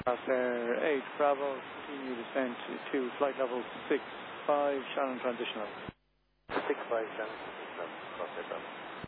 Crosshair 8 Bravo, continue descent to flight level 65, Shannon transitional. 65, Shannon transitional, Crosshair Bravo.